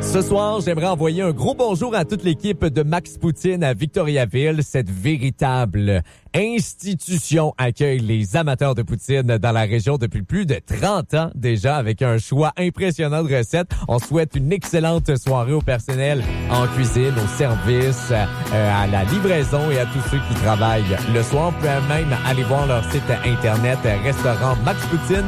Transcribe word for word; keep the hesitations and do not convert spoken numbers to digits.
Ce soir, j'aimerais envoyer un gros bonjour à toute l'équipe de Max Poutine à Victoriaville. Cette véritable institution accueille les amateurs de poutine dans la région depuis plus de trente ans déjà, avec un choix impressionnant de recettes. On souhaite une excellente soirée au personnel en cuisine, au service, euh, à la livraison et à tous ceux qui travaillent le soir. Vous pouvez même aller voir leur site internet restaurant Max Poutine.